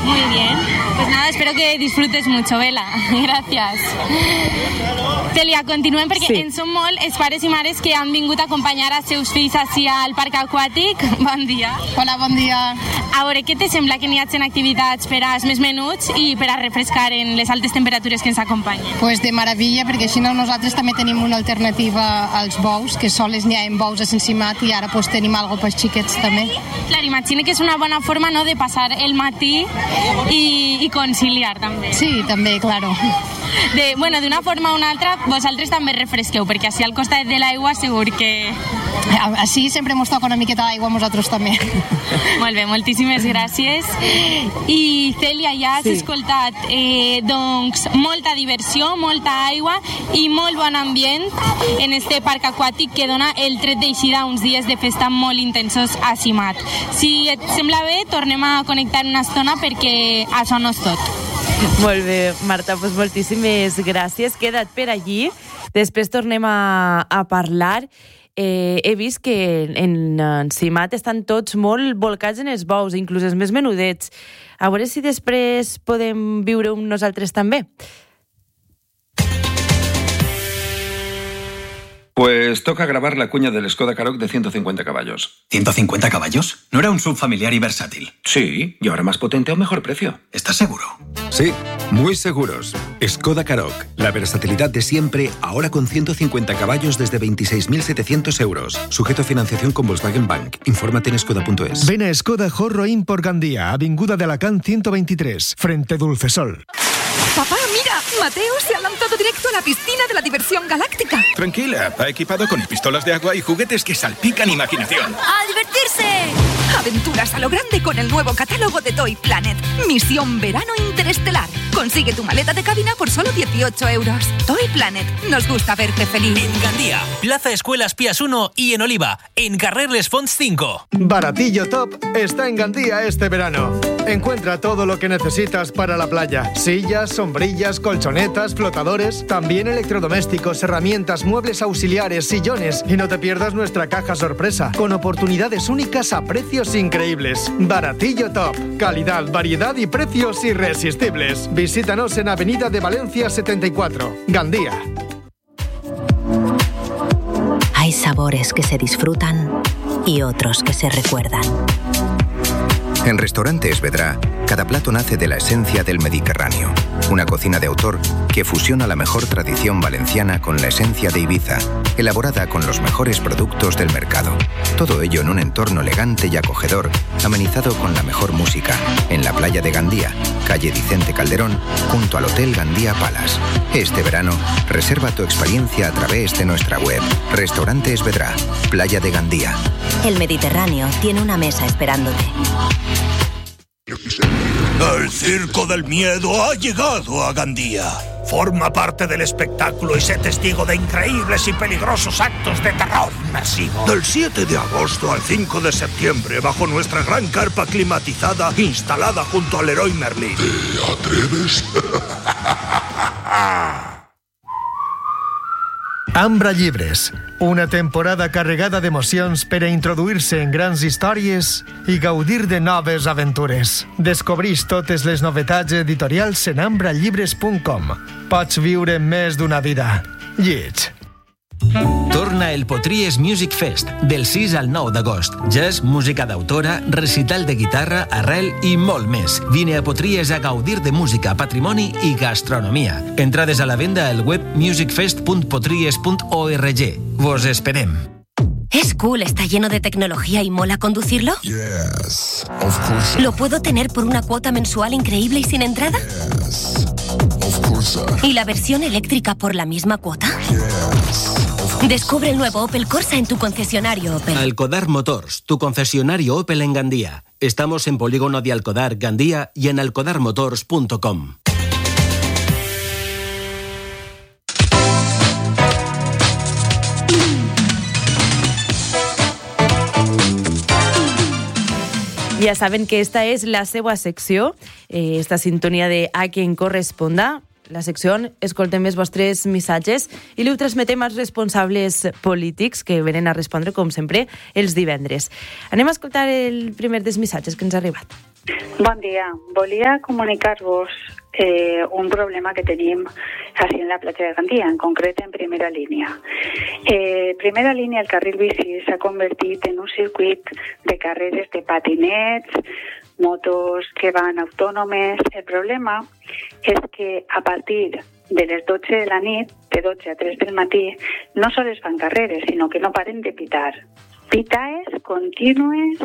Muy bien. Pues nada, espero que disfrutes mucho, Vela. Gràcies. Cèlia, continuem perquè en són molt els pares i mares que han vingut a acompanyar els seus fills així al parc aquàtic. Bon dia. Hola, bon dia. A veure, què te sembla que n'hi hagi activitats per als més menuts i per a refrescar en les altes temperatures que ens acompanyen? Pues de meravella, perquè així nosaltres també tenim una alternativa als bous, que sols n'hi ha en bous a Sant Simat i ara pues, tenim alguna cosa pels xiquets també. Clar, imagina que és una bona forma, no?, de passar el matí i conciliar també. Sí, també, claro. D'una forma o una altra, vosaltres també refresqueu, perquè així al costat de l'aigua segur que... Així sempre mos toca una miqueta d'aigua a nosaltres també. Molt bé, moltíssimes gràcies. I Cèlia, ja has escoltat doncs molta diversió, molta aigua i molt bon ambient en este parc aquàtic que dona el tret d'eixida uns dies de festa molt intensos a Simat. Si et sembla bé, tornem a connectar una estona perquè això no és tot. Molt bé, Marta, doncs moltíssimes gràcies. Queda't per allí. Després tornem a parlar. He vist que en Simat estan tots molt volcats en els bous, inclús els més menudets. A veure si després podem viure nosaltres també. Pues toca grabar la cuña del Skoda Karoq de 150 caballos. ¿150 caballos? ¿No era un subfamiliar y versátil? Sí, y ahora más potente a un mejor precio. ¿Estás seguro? Sí, muy seguros. Skoda Karoq, la versatilidad de siempre, ahora con 150 caballos desde 26.700 euros. Sujeto a financiación con Volkswagen Bank. Infórmate en skoda.es. Ven a Skoda Horro Import Gandía, Avinguda de Alacant 123, frente Dulcesol. Papá, mira, Mateo se ha lanzado directo a la piscina de la diversión galáctica. Tranquila, va equipado con pistolas de agua y juguetes que salpican imaginación. ¡A divertirse! Aventuras a lo grande con el nuevo catálogo de Toy Planet. Misión Verano Interestelar. Consigue tu maleta de cabina por solo 18 euros. Toy Planet, nos gusta verte feliz. En Gandía, Plaza Escuelas Pías 1 y en Oliva, en Carrer Les Fonts 5. Baratillo Top está en Gandía este verano. Encuentra todo lo que necesitas para la playa. Sillas, sombrillas, colchonetas, flotadores, también electrodomésticos, herramientas, muebles auxiliares, sillones. Y no te pierdas nuestra caja sorpresa, con oportunidades únicas a precios increíbles. Baratillo Top. Calidad, variedad y precios irresistibles. Visítanos en Avenida de Valencia 74, Gandía. Hay sabores que se disfrutan y otros que se recuerdan. En Restaurantes Vedrà, cada plato nace de la esencia del Mediterráneo. Una cocina de autor que fusiona la mejor tradición valenciana con la esencia de Ibiza, elaborada con los mejores productos del mercado. Todo ello en un entorno elegante y acogedor, amenizado con la mejor música, en la playa de Gandía, calle Vicente Calderón, junto al Hotel Gandía Palace. Este verano, reserva tu experiencia a través de nuestra web. Restaurantes Vedrà, Playa de Gandía. El Mediterráneo tiene una mesa esperándote. El Circo del Miedo ha llegado a Gandía. Forma parte del espectáculo y sé testigo de increíbles y peligrosos actos de terror inmersivo. Del 7 de agosto al 5 de septiembre, bajo nuestra gran carpa climatizada instalada junto al Leroy Merlin. ¿Te atreves? Ambra Llibres, una temporada carregada d'emocions per a introduir-se en grans històries i gaudir de noves aventures. Descobreix totes les novetats editorials en ambrallibres.com. Pots viure més d'una vida. Lleig. Torna el Potries Music Fest del 6 al 9 d'agost. Jazz, música d'autora, recital de guitarra, arrel i molt més. Vine a Potries a gaudir de música, patrimoni i gastronomia. Entrades a la venda al web musicfest.potries.org. Vos esperem. ¿Es cool? ¿Está lleno de tecnología y mola conducirlo? Yes, of course. ¿Lo puedo tener por una cuota mensual increíble y sin entrada? Yes, of course. ¿Y la versión eléctrica por la misma cuota? Yes. Descubre el nuevo Opel Corsa en tu concesionario Opel. Alcodar Motors, tu concesionario Opel en Gandía. Estamos en Polígono de Alcodar, Gandía y en alcodarmotors.com. Ja saben que esta és la seva secció, esta sintonia de A quien corresponda. La secció on escoltem els vostres missatges i li ho transmetem als responsables polítics que venen a respondre, com sempre, els divendres. Anem a escoltar el primer dels missatges que ens ha arribat. Bon dia. Volia comunicar-vos un problema que tenim així en la platja de Gandia, en concret en primera línia. Primera línia, el carril bici s'ha convertit en un circuit de carreres de patinets, motos que van autònomes. El problema és que a partir de les 12 de la nit, de 12 a 3 del matí, no sols fan carreres, sinó que no paren de pitar. Pitaes contínues,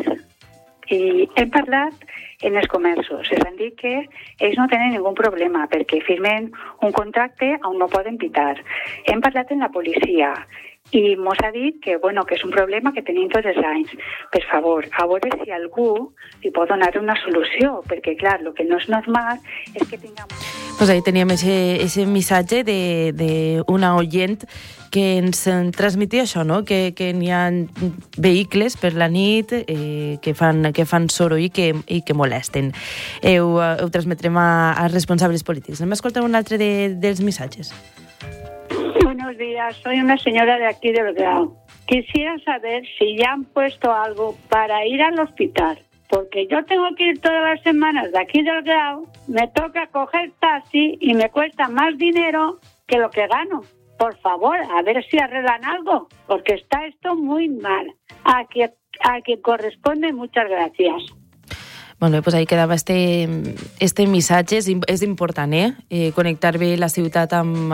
i hem parlat en els comerços. Es han dit que ells no tenen ningú problema perquè firmen un contracte on no poden pitar. Hem parlat en la policia i mos ha dit que, que és un problema que tenim tots els anys. Per favor, a veure si algú li pot donar una solució, perquè, clar, el que no és normal és que tinguem... Pues ahí teníem ese missatge d'una oient que ens transmetia això, no? Que n'hi ha vehicles per la nit que fan soroll i que molesten. Ho transmetrem als responsables polítics. Anem a escoltar un altre dels missatges. Buenos días, soy una señora de aquí del Grau. Quisiera saber si ya han puesto algo para ir al hospital, porque yo tengo que ir todas las semanas de aquí del Grau, me toca coger taxi y me cuesta más dinero que lo que gano. Por favor, a ver si arreglan algo, porque está esto muy mal. A quien corresponde, muchas gracias. Molt bé, doncs ahí quedava este missatge. És important, connectar bé la ciutat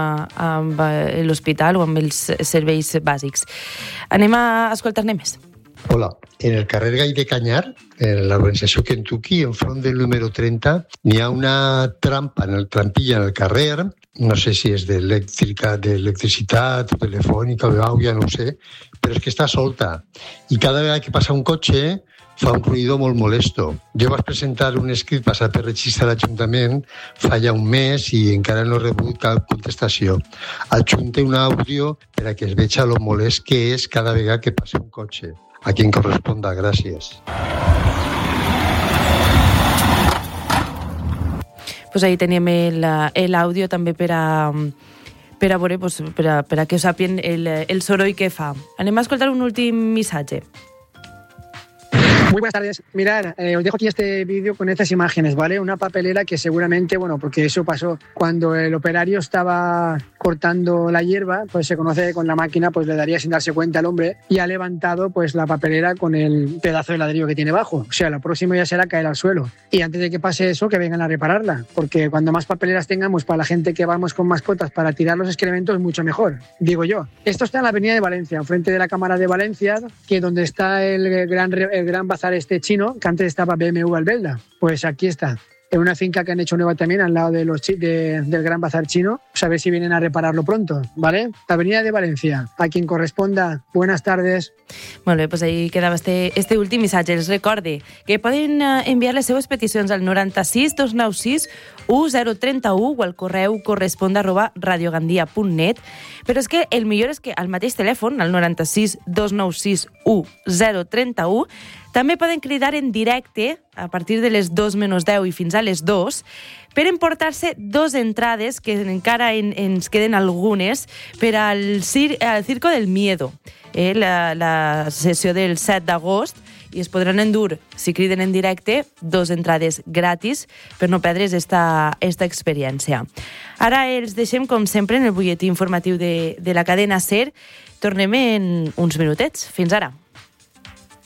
amb l'hospital o amb els serveis bàsics. Anem a escoltar-ne més. Hola, en el carrer Gall de Canyar, en la organització Kentucky, enfront del número 30, n'hi ha una trampa, trampilla en el carrer, no sé si és d'electricitat, telefònica, o ja no ho sé, però és que està solta. I cada vegada que passa un cotxe fa un ruïdor molt molesto. Jo vaig presentar un escrit passat per registre a l'Ajuntament fa ja un mes i encara no he rebut cap contestació. Adjunte un àudio per a que es veja lo molest que és cada vegada que passa un cotxe. A quien corresponda, gràcies. Pues ahí teníem l'àudio també per a veure, per a que ho sàpien el soroll que fa. Anem a escoltar un últim missatge. Muy buenas tardes. Mirad, os dejo aquí este vídeo con estas imágenes, ¿vale? Una papelera que seguramente, porque eso pasó cuando el operario estaba cortando la hierba, pues se conoce que con la máquina, pues le daría sin darse cuenta al hombre y ha levantado pues la papelera con el pedazo de ladrillo que tiene bajo. O sea, lo próximo ya será caer al suelo. Y antes de que pase eso, que vengan a repararla, porque cuando más papeleras tengamos para la gente que vamos con mascotas para tirar los excrementos, mucho mejor, digo yo. Esto está en la avenida de Valencia, enfrente de la Cámara de Valencia, que donde está el gran bazar este chino, que antes estaba BMW Albelda. Pues aquí está, en una finca que han hecho nueva también al lado del Gran Bazar Chino. Pues a ver si vienen a repararlo pronto, ¿vale? La avenida de Valencia, a quien corresponda. Buenas tardes. Molt bé, doncs ahí quedava este últim missatge. Els recorde que poden enviar les seves peticions al 96 296 1031 o al correu corresponde@radiogandia.net. Però és que el millor és que al mateix telèfon, al 96 296 1031, també poden cridar en directe a partir de les 2 menys 10 i fins a les 2 per emportar-se 2 entrades, que encara ens queden algunes, per al Circo del Miedo, la sessió del 7 d'agost, i es podran endur, si criden en directe, 2 entrades gratis per no perdre's esta experiència. Ara els deixem, com sempre, en el butlletí informatiu de la cadena SER. Tornem en uns minutets. Fins ara.